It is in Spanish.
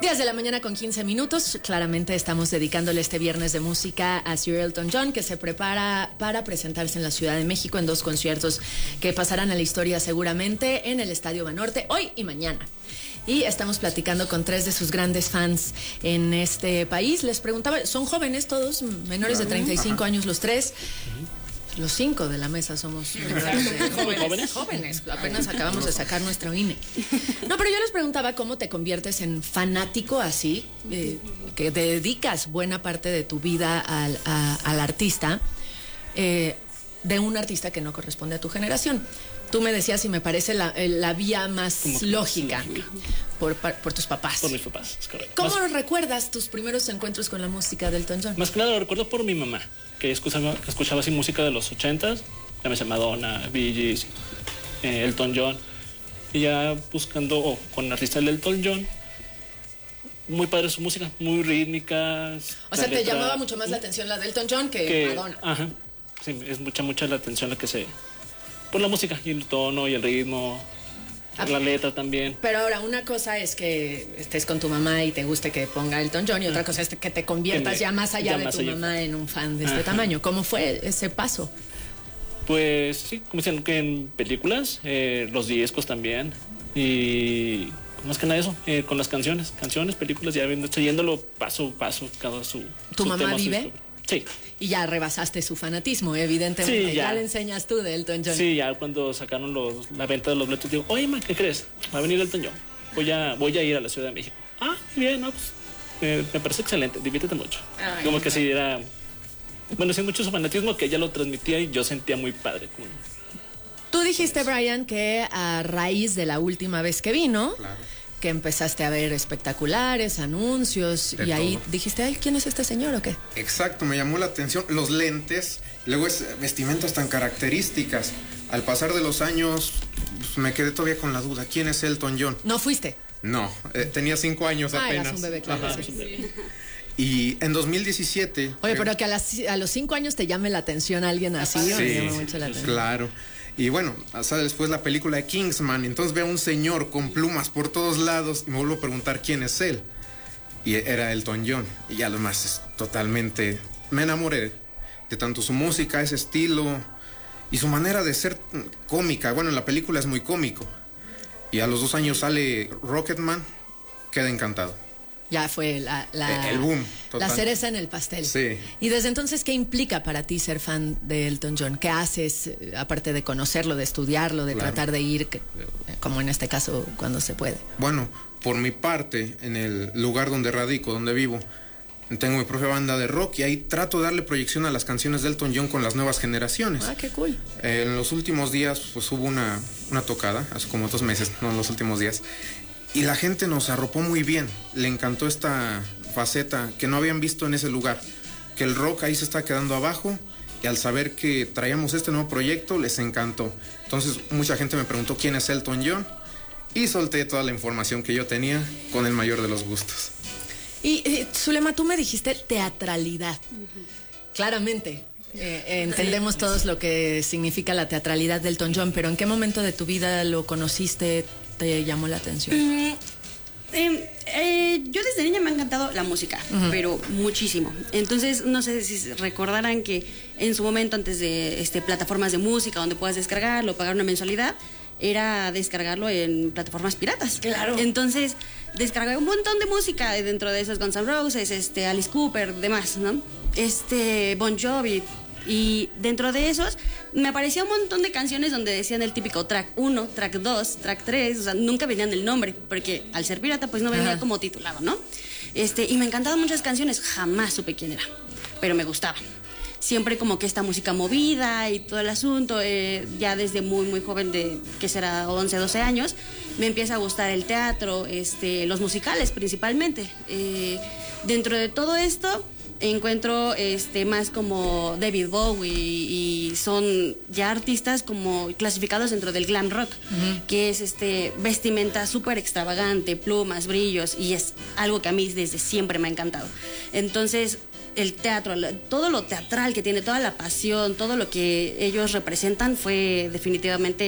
10 de la mañana con 15 minutos. Claramente estamos dedicándole este viernes de música a Sir Elton John, que se prepara para presentarse en la Ciudad de México en 2 conciertos que pasarán a la historia seguramente en el Estadio Banorte hoy y mañana. Y estamos platicando con 3 de sus grandes fans en este país. Les preguntaba, son jóvenes todos, menores de 35 años los 3. Los 5 de la mesa somos jóvenes. Apenas acabamos de sacar nuestro INE. No, pero yo les preguntaba cómo te conviertes en fanático así, que dedicas buena parte de tu vida al artista, de un artista que no corresponde a tu generación. Tú me decías, y me parece la vía más lógica, por tus papás. Por mis papás, es correcto. ¿Cómo recuerdas tus primeros encuentros con la música de Elton John? Más que nada lo recuerdo por mi mamá, que escuchaba así música de los 80s, llámese Madonna, Bee Gees, Elton John, y ya buscando con artistas de Elton John, muy padre su música, muy rítmica. O sea, te llamaba mucho más la atención la de Elton John que Madonna. Ajá, sí, es mucha la atención la que se... por la música y el tono y el ritmo, la letra también. Pero ahora, una cosa es que estés con tu mamá y te guste que ponga Elton John, y otra cosa es que te conviertas ya más allá de tu mamá en un fan de este tamaño. ¿Cómo fue ese paso? Pues sí, como dicen que en películas, los discos también, y más que nada eso, con las canciones, películas, ya yéndolo paso a paso, cada su... ¿Tu mamá vive? Sí. Y ya rebasaste su fanatismo, evidentemente. Sí, ya le enseñas tú de Elton John. Sí, ya cuando sacaron la venta de los boletos, digo, oye, ma, ¿qué crees? Va a venir Elton John. Voy a ir a la Ciudad de México. Ah, bien, no, pues me parece excelente, diviértete mucho. Ay, como que sí, era... Bueno, sí, mucho su fanatismo que ella lo transmitía y yo sentía muy padre. Tú dijiste, Brian, que a raíz de la última vez que vino... Claro. Que empezaste a ver espectaculares, anuncios, y ahí dijiste, ay, ¿quién es este señor o qué? Exacto, me llamó la atención, los lentes, luego vestimentas tan características. Al pasar de los años, pues, me quedé todavía con la duda, ¿quién es Elton John? ¿No fuiste? No, tenía 5 años apenas. Eras un bebé, claro. Ajá, sí. Y en 2017... Oye, pero que a los 5 años te llame la atención alguien así, sí, me llama mucho la atención. Claro. Y bueno, hasta después la película de Kingsman, entonces veo a un señor con plumas por todos lados y me vuelvo a preguntar quién es él. Y era Elton John. Y ya lo más es totalmente... Me enamoré de tanto su música, ese estilo y su manera de ser cómica. Bueno, en la película es muy cómico. Y a los 2 años sale Rocketman, quedé encantado. Ya fue el boom total. La cereza en el pastel. Sí. Y desde entonces, ¿qué implica para ti ser fan de Elton John? ¿Qué haces, aparte de conocerlo, de estudiarlo, de tratar de ir, como en este caso, cuando se puede? Bueno, por mi parte, en el lugar donde radico, donde vivo, tengo mi propia banda de rock y ahí trato de darle proyección a las canciones de Elton John con las nuevas generaciones. Ah, qué cool. En los últimos días, pues hubo una tocada, hace como 2 meses, no en los últimos días. Y la gente nos arropó muy bien, le encantó esta faceta que no habían visto en ese lugar, que el rock ahí se está quedando abajo y al saber que traíamos este nuevo proyecto les encantó. Entonces mucha gente me preguntó quién es Elton John y solté toda la información que yo tenía con el mayor de los gustos. Y Zulema, tú me dijiste teatralidad. Claramente. Entendemos todos lo que significa la teatralidad de Elton John, pero ¿en qué momento de tu vida lo conociste, te llamó la atención? Yo desde niña me ha encantado la música, pero muchísimo. Entonces, no sé si recordarán que en su momento, antes de plataformas de música donde puedas descargarlo, pagar una mensualidad, era descargarlo en plataformas piratas. Claro. Entonces, descargué un montón de música, dentro de esos Guns N' Roses, Alice Cooper, demás, ¿no? Bon Jovi. Y dentro de esos me aparecía un montón de canciones donde decían el típico track 1, track 2, track 3, o sea, nunca venían el nombre, porque al ser pirata pues no venía como titulado, ¿no? Y me encantaban muchas canciones, jamás supe quién era, pero me gustaban. Siempre como que esta música movida y todo el asunto, ya desde muy, muy joven, de que será 11, 12 años, me empieza a gustar el teatro, los musicales principalmente. Dentro de todo esto encuentro más como David Bowie y son ya artistas como clasificados dentro del glam rock, que es vestimenta súper extravagante, plumas, brillos, y es algo que a mí desde siempre me ha encantado. Entonces el teatro, todo lo teatral que tiene, toda la pasión, todo lo que ellos representan fue definitivamente